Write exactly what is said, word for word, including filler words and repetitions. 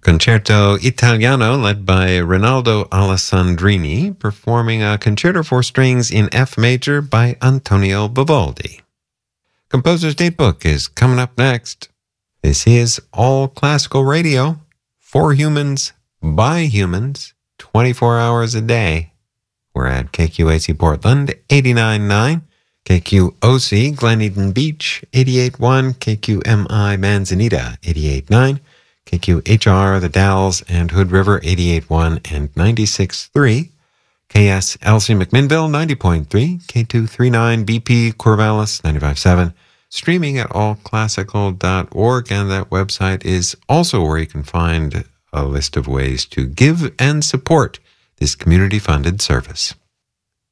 Concerto Italiano led by Rinaldo Alessandrini, performing a concerto for strings in F major by Antonio Vivaldi. Composer's Datebook is coming up next. This is All Classical Radio, for humans, by humans, twenty-four hours a day. We're at K Q A C Portland, eighty-nine point nine, K Q O C Glen Eden Beach, eighty-eight point one, K Q M I Manzanita, eighty-eight point nine, K Q H R The Dalles and Hood River, eighty-eight point one and ninety-six point three, K S L C McMinnville, ninety point three, K two thirty-nine B P Corvallis, ninety-five point seven, streaming at all classical dot org, and that website is also where you can find a list of ways to give and support this community-funded service.